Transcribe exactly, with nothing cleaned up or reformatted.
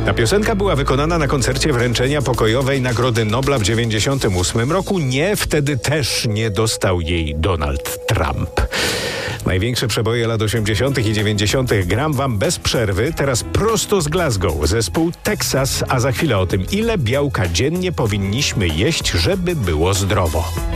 Ta piosenka była wykonana na koncercie wręczenia pokojowej Nagrody Nobla w dziewięćdziesiątym ósmym roku. Nie, wtedy też nie dostał jej Donald Trump. Największe przeboje lat osiemdziesiątych i dziewięćdziesiątych gram wam bez przerwy, teraz prosto z Glasgow, zespół Texas, a za chwilę o tym, ile białka dziennie powinniśmy jeść, żeby było zdrowo.